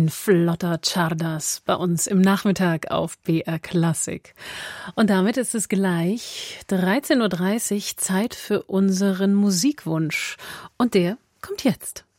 Ein flotter Czardas bei uns im Nachmittag auf BR Klassik. Und damit ist es gleich 13:30 Uhr, Zeit für unseren Musikwunsch. Und der kommt jetzt.